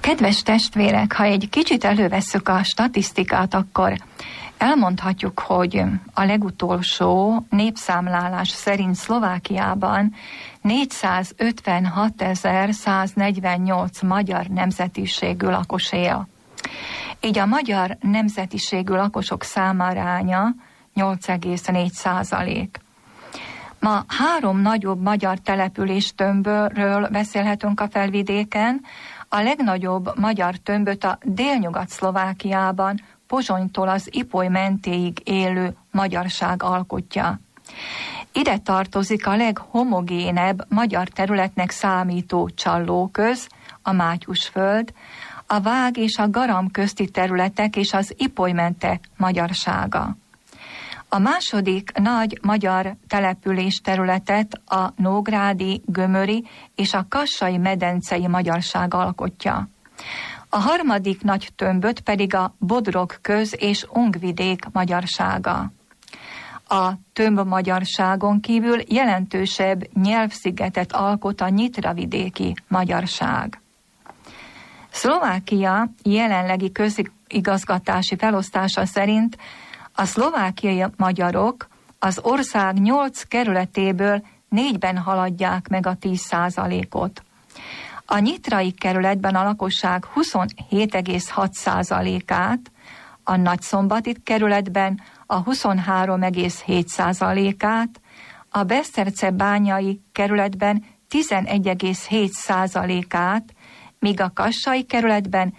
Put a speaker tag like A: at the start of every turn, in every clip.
A: Kedves testvérek, ha egy kicsit elővesszük a statisztikát, akkor elmondhatjuk, hogy a legutolsó népszámlálás szerint Szlovákiában 456.148 magyar nemzetiségű lakos él. Így a magyar nemzetiségű lakosok számaránya 8,4%. Ma 3 nagyobb magyar település tömbről beszélhetünk a Felvidéken. A legnagyobb magyar tömböt a Délnyugat-Szlovákiában, Pozsonytól az Ipoly mentéig élő magyarság alkotja. Ide tartozik a leghomogénebb magyar területnek számító Csallóköz, a Mátyusföld, a Vág és a Garam közti területek és az Ipoly mente magyarsága. A második nagy magyar település területet a nógrádi, gömöri és a kassai medencei magyarság alkotja. A harmadik nagy tömböt pedig a Bodrog köz és Ungvidék magyarsága. A tömb magyarságon kívül jelentősebb nyelvszigetet alkot a nyitravidéki magyarság. Szlovákia jelenlegi közigazgatási felosztása szerint a szlovákiai magyarok az ország 8 kerületéből 4-ben haladják meg a 10%-ot. A nyitrai kerületben a lakosság 27,6%-át, a Nagyszombati kerületben a 23,7%-át, a Besztercebányai kerületben 11,7%-át, míg a Kassai kerületben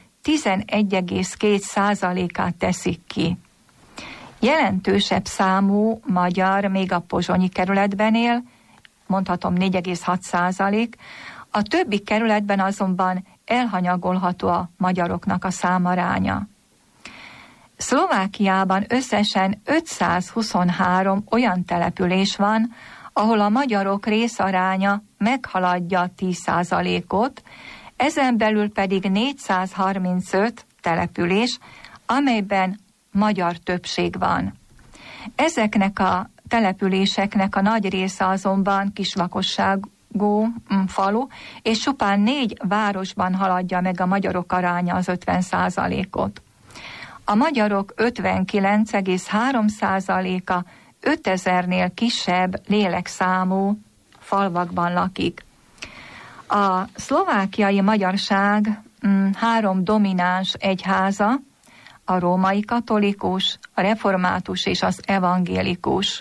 A: 11,2%-át teszik ki. Jelentősebb számú magyar még a pozsonyi kerületben él, mondhatom 4,6%, a többi kerületben azonban elhanyagolható a magyaroknak a számaránya. Szlovákiában összesen 523 olyan település van, ahol a magyarok részaránya meghaladja a 10%-ot, ezen belül pedig 435 település, amelyben magyar többség van. Ezeknek a településeknek a nagy része azonban kislakosságú falu, és csupán 4 városban haladja meg a magyarok aránya az 50%-ot. A magyarok 59,3%-a 5000-nél kisebb lélekszámú falvakban lakik. A szlovákiai magyarság 3 domináns egyháza, a római katolikus, a református és az evangélikus.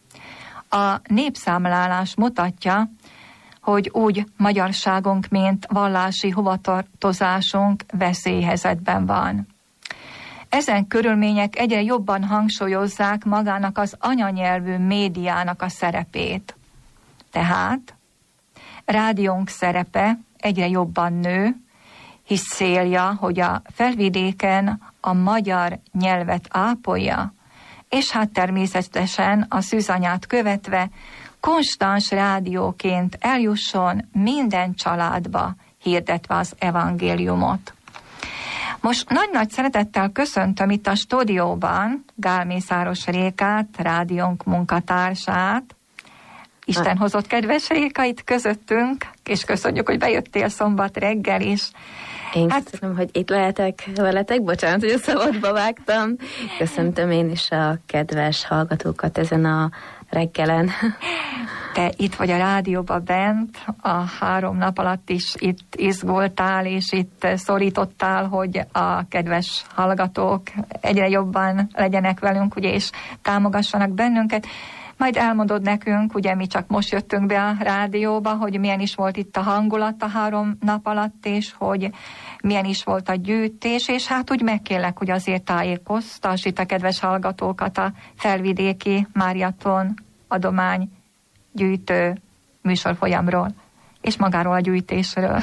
A: A népszámlálás mutatja, hogy úgy magyarságunk, mint vallási hovatartozásunk veszélyhelyzetben van. Ezen körülmények egyre jobban hangsúlyozzák magának az anyanyelvű médiának a szerepét. Tehát rádiónk szerepe egyre jobban nő, hisz célja, hogy a Felvidéken a magyar nyelvet ápolja, és hát természetesen a szűzanyát követve konstans rádióként eljusson minden családba, hirdetve az evangéliumot. Most nagy-nagy szeretettel köszöntöm itt a stúdióban Gál Mészáros Rékát, rádiónk munkatársát. Isten hozott kedves Réka itt közöttünk, és köszönjük, hogy bejöttél szombat reggel is.
B: Én köszönöm, hogy itt lehetek veletek, bocsánat, hogy a szabadba vágtam. Köszöntöm én is a kedves hallgatókat ezen a reggelen.
A: Te itt vagy a rádióban bent, a 3 nap alatt is itt izgultál, és itt szorítottál, hogy a kedves hallgatók egyre jobban legyenek velünk, ugye, és támogassanak bennünket. Majd elmondod nekünk, ugye mi csak most jöttünk be a rádióba, hogy milyen is volt itt a hangulat a 3 nap alatt, és hogy milyen is volt a gyűjtés, és hát úgy megkérlek, hogy azért tájékoztass itt a kedves hallgatókat a felvidéki Máriaton adomány gyűjtő műsorfolyamról, és magáról a gyűjtésről.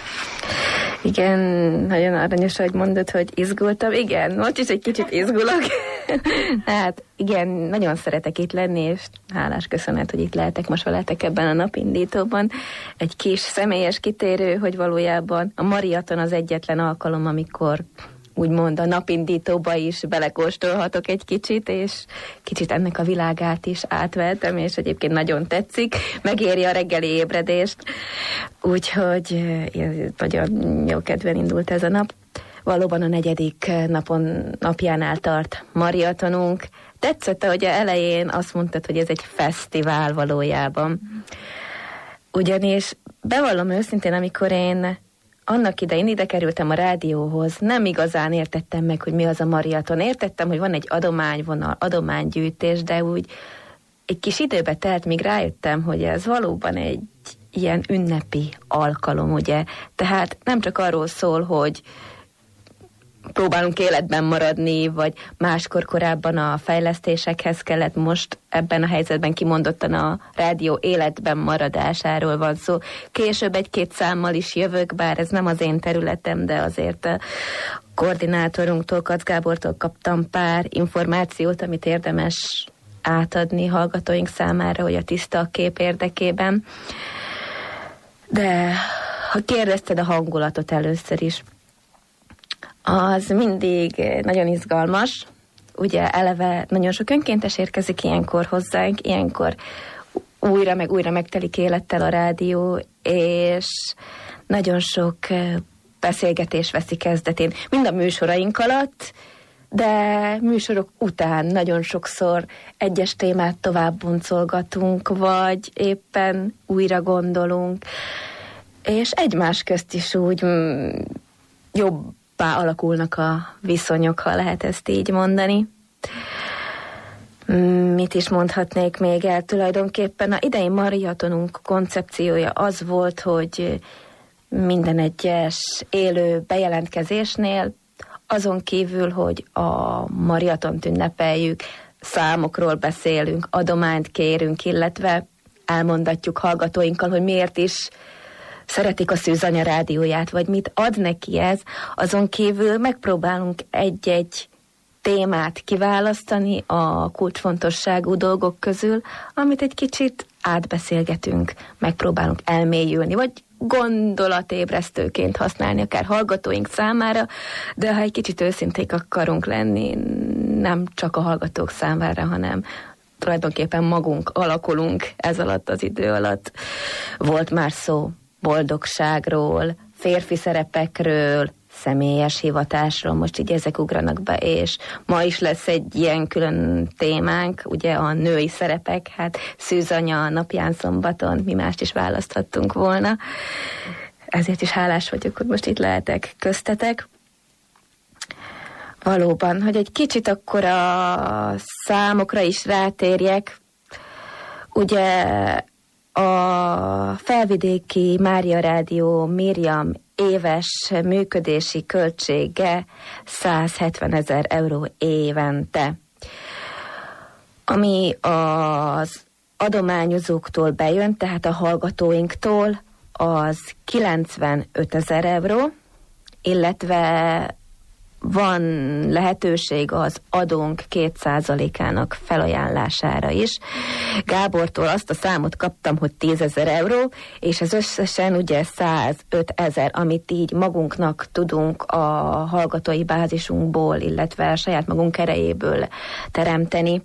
B: Igen, nagyon aranyos, hogy mondod, hogy izgultam. Igen, most is egy kicsit izgulok. Hát igen, nagyon szeretek itt lenni, és hálás köszönet, hogy itt lehetek most veletek ebben a napindítóban. Egy kis személyes kitérő, hogy valójában a Mariaton az egyetlen alkalom, amikor úgymond a napindítóba is belekóstolhatok egy kicsit, és kicsit ennek a világát is átvettem, és egyébként nagyon tetszik, megéri a reggeli ébredést, úgyhogy nagyon jó kedven indult ez a nap. Valóban a 4. napjánál tart maratonunk. Tetszett, hogy elején azt mondtad, hogy ez egy fesztivál valójában. Ugyanis bevallom őszintén, amikor én annak idején ide kerültem a rádióhoz, nem igazán értettem meg, hogy mi az a maraton. Értettem, hogy van egy adományvonal, adománygyűjtés, de úgy egy kis időbe telt, míg rájöttem, hogy ez valóban egy ilyen ünnepi alkalom, ugye? Tehát nem csak arról szól, hogy próbálunk életben maradni, vagy máskor korábban a fejlesztésekhez kellett, most ebben a helyzetben kimondottan a rádió életben maradásáról van szó. Később 1-2 számmal is jövök, bár ez nem az én területem, de azért a koordinátorunktól, Kac Gábortól kaptam pár információt, amit érdemes átadni hallgatóink számára, hogy a tiszta kép érdekében. De ha kérdezted a hangulatot először is, az mindig nagyon izgalmas. Ugye eleve nagyon sok önkéntes érkezik ilyenkor hozzánk, ilyenkor újra megtelik élettel a rádió, és nagyon sok beszélgetés veszi kezdetén. Mind a műsoraink alatt, de műsorok után nagyon sokszor egyes témát tovább boncolgatunk, vagy éppen újra gondolunk, és egymás közt is úgy jobbá alakulnak a viszonyok, ha lehet ezt így mondani. Mit is mondhatnék még el? Tulajdonképpen a idei maratonunk koncepciója az volt, hogy minden egyes élő bejelentkezésnél, azon kívül, hogy a maratont ünnepeljük, számokról beszélünk, adományt kérünk, illetve elmondatjuk hallgatóinkkal, hogy miért is szeretik a Szűzanya rádióját, vagy mit ad neki ez, azon kívül megpróbálunk egy-egy témát kiválasztani a kulcsfontosságú dolgok közül, amit egy kicsit átbeszélgetünk, megpróbálunk elmélyülni, vagy gondolatébresztőként használni akár hallgatóink számára, de ha egy kicsit őszinték akarunk lenni, nem csak a hallgatók számára, hanem tulajdonképpen magunk alakulunk ez alatt az idő alatt. Volt már szó boldogságról, férfi szerepekről, személyes hivatásról, most így ezek ugranak be, és ma is lesz egy ilyen külön témánk, ugye a női szerepek, hát Szűzanya napján szombaton, mi mást is választhattunk volna. Ezért is hálás vagyok, hogy most itt lehetek köztetek. Valóban, hogy egy kicsit akkor a számokra is rátérjek, ugye a Felvidéki Mária Rádió Miriam éves működési költsége 170 000 euró évente. Ami az adományozóktól bejön, tehát a hallgatóinktól, az 95 000 euró, illetve van lehetőség az adónk 2%-ának felajánlására is. Gábortól azt a számot kaptam, hogy 10 000 euró, és ez összesen ugye 105 000, amit így magunknak tudunk a hallgatói bázisunkból, illetve a saját magunk erejéből teremteni.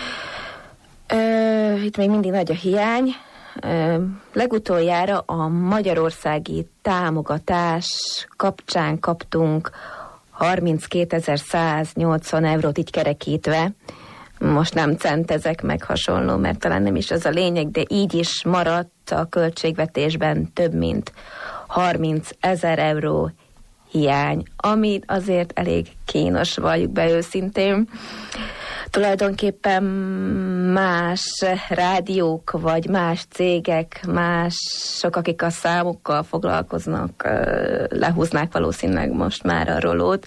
B: Itt még mindig nagy a hiány. Legutoljára a magyarországi támogatás kapcsán kaptunk 32 180 eurót így kerekítve. Most nem centezek meg hasonló, mert talán nem is az a lényeg, de így is maradt a költségvetésben több mint 30 000 euró hiány, ami azért elég kínos, valljuk be őszintén. Tulajdonképpen más rádiók, vagy más cégek, mások, akik a számokkal foglalkoznak, lehúznák valószínűleg most már a rolót.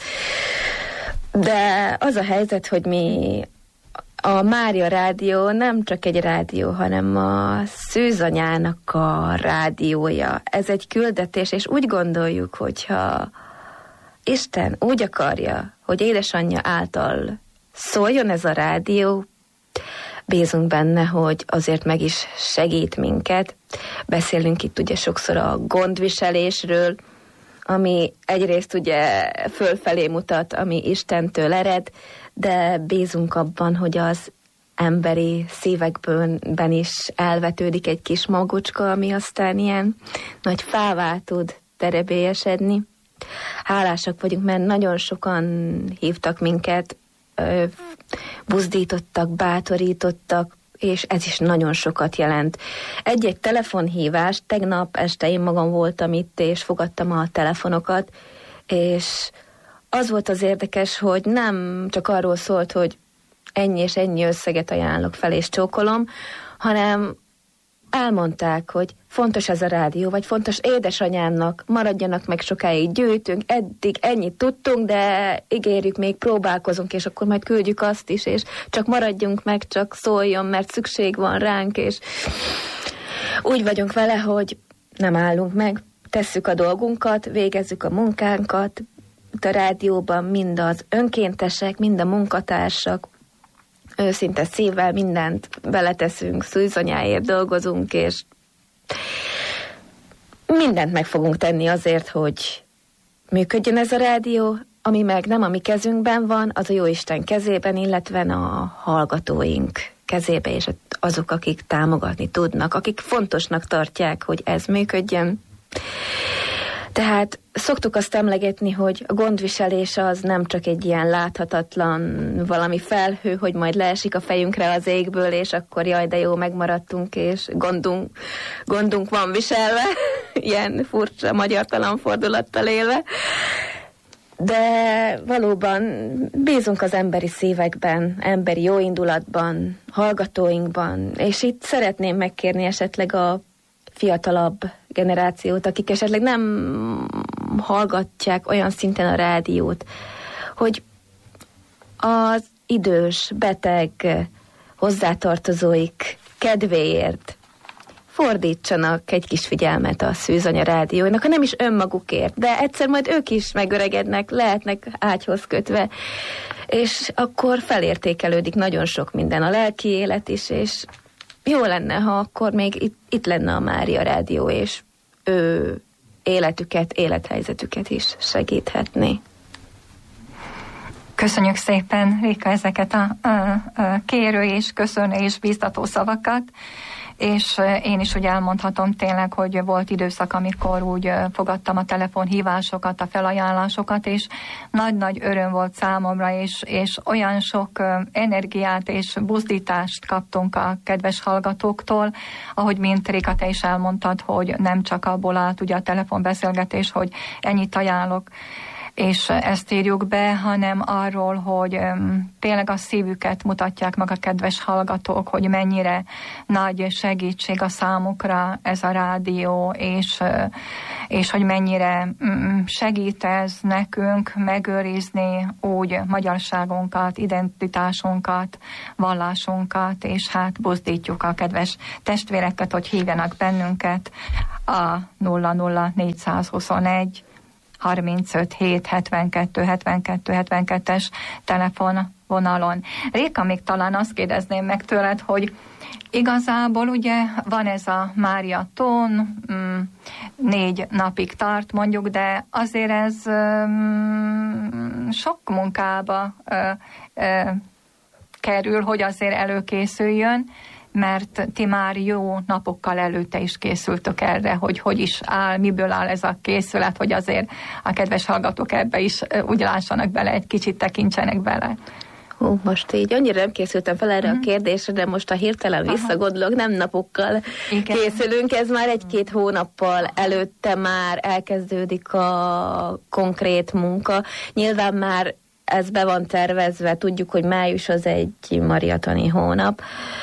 B: De az a helyzet, hogy mi a Mária Rádió nem csak egy rádió, hanem a Szűzanyának a rádiója. Ez egy küldetés, és úgy gondoljuk, hogyha Isten úgy akarja, hogy édesanyja által szóljon ez a rádió, bízunk benne, hogy azért meg is segít minket. Beszélünk itt ugye sokszor a gondviselésről, ami egyrészt ugye fölfelé mutat, ami Istentől ered, de bízunk abban, hogy az emberi szívekben is elvetődik egy kis magocska, ami aztán ilyen nagy fává tud terebélyesedni. Hálásak vagyunk, mert nagyon sokan hívtak minket, buzdítottak, bátorítottak, és ez is nagyon sokat jelent. Egy-egy telefonhívás, tegnap este én magam voltam itt, és fogadtam a telefonokat, és az volt az érdekes, hogy nem csak arról szólt, hogy ennyi és ennyi összeget ajánlok fel, és csókolom, hanem elmondták, hogy fontos ez a rádió, vagy fontos édesanyámnak, maradjanak meg sokáig, gyűjtünk, eddig ennyit tudtunk, de ígérjük, még próbálkozunk, és akkor majd küldjük azt is, és csak maradjunk meg, csak szóljon, mert szükség van ránk, és úgy vagyunk vele, hogy nem állunk meg, tesszük a dolgunkat, végezzük a munkánkat, a rádióban mind az önkéntesek, mind a munkatársak, őszinte szívvel mindent beleteszünk, szűzanyáért dolgozunk, és mindent meg fogunk tenni azért, hogy működjön ez a rádió, ami meg nem a mi kezünkben van, az a Jóisten kezében, illetve a hallgatóink kezébe, és azok, akik támogatni tudnak, akik fontosnak tartják, hogy ez működjön. Tehát szoktuk azt emlegetni, hogy a gondviselés az nem csak egy ilyen láthatatlan valami felhő, hogy majd leesik a fejünkre az égből, és akkor jaj, de jó, megmaradtunk, és gondunk van viselve, ilyen furcsa magyartalan fordulattal élve. De valóban bízunk az emberi szívekben, emberi jóindulatban, hallgatóinkban, és itt szeretném megkérni esetleg a fiatalabb generációt, akik esetleg nem hallgatják olyan szinten a rádiót, hogy az idős, beteg hozzátartozóik kedvéért fordítsanak egy kis figyelmet a Szűzanya rádiónak, ha nem is önmagukért, de egyszer majd ők is megöregednek, lehetnek ágyhoz kötve, és akkor felértékelődik nagyon sok minden, a lelki élet is, és jó lenne, ha akkor még itt lenne a Mária rádió, és ő életüket, élethelyzetüket is segíthetné.
A: Köszönjük szépen, Réka, ezeket a kérő és köszönő és bíztató szavakat, és én is úgy elmondhatom tényleg, hogy volt időszak, amikor úgy fogadtam a telefonhívásokat, a felajánlásokat, és nagy-nagy öröm volt számomra, és olyan sok energiát és buzdítást kaptunk a kedves hallgatóktól, ahogy mint Réka, te is elmondtad, hogy nem csak abból állt ugye a telefonbeszélgetés, hogy ennyit ajánlok, és ezt írjuk be, hanem arról, hogy tényleg a szívüket mutatják meg a kedves hallgatók, hogy mennyire nagy segítség a számukra ez a rádió, és hogy mennyire segít ez nekünk megőrizni úgy magyarságunkat, identitásunkat, vallásunkat, és hát buzdítjuk a kedves testvéreket, hogy hívjanak bennünket a 00421 35 7 72 72 72-es telefonvonalon. Réka, még talán azt kérdezném meg tőled, hogy igazából ugye van ez a Mária Tón, 4 napig tart mondjuk, de azért ez sok munkába kerül, hogy azért előkészüljön, mert ti már jó napokkal előtte is készültök erre, hogy is áll, miből áll ez a készület, hogy azért a kedves hallgatók ebbe is úgy lássanak bele, egy kicsit tekintsenek bele.
B: Most így annyira nem készültem fel erre a kérdésre, de most a hirtelen visszagondolok, nem napokkal készülünk, ez már 1-2 hónappal előtte már elkezdődik a konkrét munka. Nyilván már ez be van tervezve, tudjuk, hogy május az egy mariatoni hónap,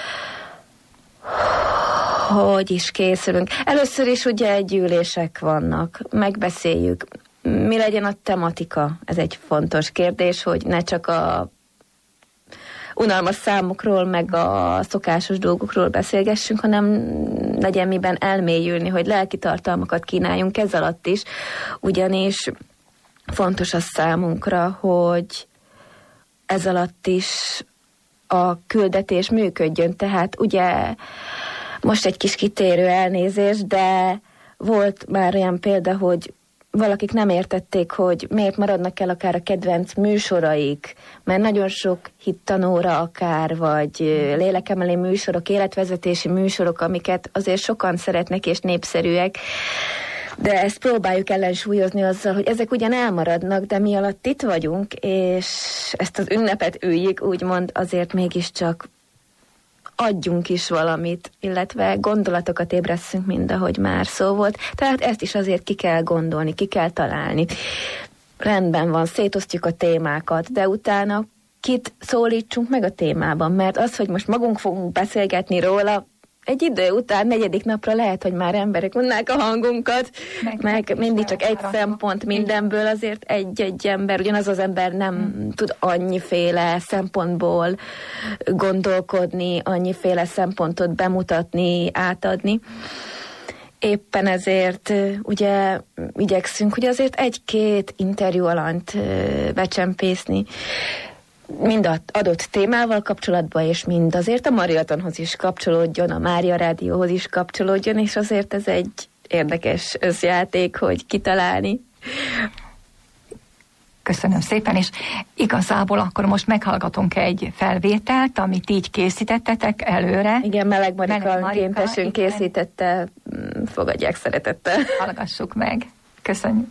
B: hogy is készülünk. Először is ugye gyűlések vannak, megbeszéljük, mi legyen a tematika. Ez egy fontos kérdés, hogy ne csak a unalmas számokról, meg a szokásos dolgokról beszélgessünk, hanem legyen miben elmélyülni, hogy lelki tartalmakat kínáljunk ez alatt is, ugyanis fontos az számunkra, hogy ez alatt is a küldetés működjön. Tehát ugye most egy kis kitérő elnézés, de volt már olyan példa, hogy valakik nem értették, hogy miért maradnak el akár a kedvenc műsoraik, mert nagyon sok hittanóra akár, vagy lélekemelő műsorok, életvezetési műsorok, amiket azért sokan szeretnek és népszerűek, de ezt próbáljuk ellensúlyozni azzal, hogy ezek ugyan elmaradnak, de mi alatt itt vagyunk, és ezt az ünnepet üljük, úgymond azért mégiscsak adjunk is valamit, illetve gondolatokat ébreszünk, mind ahogy már szó volt. Tehát ezt is azért ki kell gondolni, ki kell találni. Rendben van, szétosztjuk a témákat, de utána kit szólítsunk meg a témában, mert az, hogy most magunk fogunk beszélgetni róla, egy idő után, 4. napra lehet, hogy már emberek mondnák a hangunkat, meg mindig csak egy szempont mindenből, azért egy ember, ugyanaz az ember nem tud annyiféle szempontból gondolkodni, annyiféle szempontot bemutatni, átadni. Éppen ezért ugye igyekszünk, hogy azért 1-2 interjú alanyt becsempészni, mind adott témával kapcsolatban, és mind azért a Mariotonhoz is kapcsolódjon, a Mária Rádióhoz is kapcsolódjon, és azért ez egy érdekes összjáték, hogy kitalálni.
A: Köszönöm szépen, és igazából akkor most meghallgatunk egy felvételt, amit így készítettetek előre.
B: Igen, Meleg Marika kéntesünk készítette, fogadják szeretettel.
A: Hallgassuk meg. Köszönjük.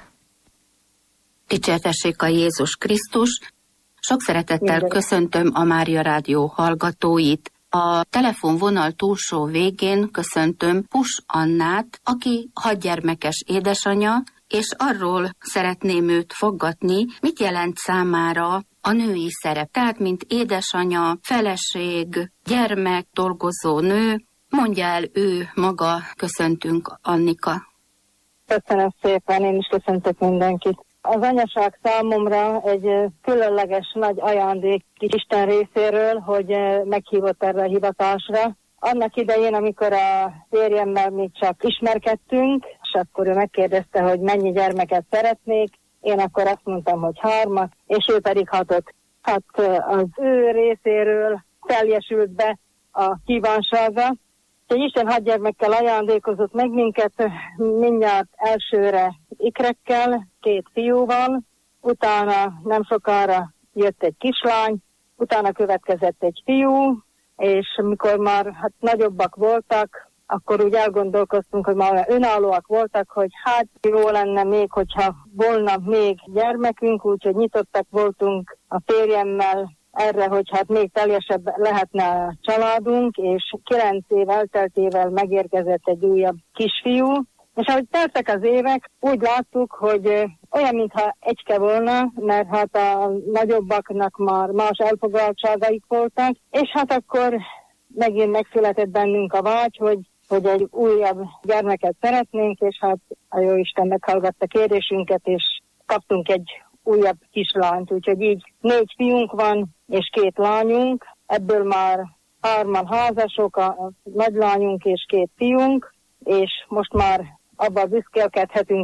C: Dicsértessék a Jézus Krisztus! Sok szeretettel köszöntöm a Mária Rádió hallgatóit. A telefonvonal túlsó végén köszöntöm Pus Annát, aki 6 gyermekes édesanya, és arról szeretném őt foggatni, mit jelent számára a női szerep. Tehát, mint édesanya, feleség, gyermek, dolgozó nő. Mondja el ő maga, köszöntünk, Annika.
D: Köszönöm szépen, én is köszöntök mindenkit. Az anyaság számomra egy különleges nagy ajándék Isten részéről, hogy meghívott erre a hivatásra. Annak idején, amikor a férjemmel még csak ismerkedtünk, és akkor ő megkérdezte, hogy mennyi gyermeket szeretnék, én akkor azt mondtam, hogy 3, és ő pedig 6. Hát az ő részéről teljesült be a kívánsága. Úgyhogy Isten 6 gyermekkel ajándékozott meg minket, mindjárt elsőre ikrekkel, 2 fiúval, utána nem sokára jött egy kislány, utána következett egy fiú, és mikor már nagyobbak voltak, akkor úgy elgondolkoztunk, hogy már önállóak voltak, hogy hát jó lenne még, hogyha volna még gyermekünk, úgyhogy nyitottak voltunk a férjemmel erre, hogy hát még teljesebb lehetne a családunk, és 9 év elteltével megérkezett egy újabb kisfiú, és ahogy teltek az évek, úgy láttuk, hogy olyan, mintha egyke volna, mert hát a nagyobbaknak már más elfoglaltságaik voltak, és hát akkor megint megszületett bennünk a vágy, hogy egy újabb gyermeket szeretnénk, és hát a Jóisten meghallgatta kérésünket, és kaptunk egy újabb kislányt, úgyhogy így 4 fiunk van, és 2 lányunk, ebből már 3 házasok, a nagylányunk és 2 fiunk, és most már abban büszkélkedhetünk,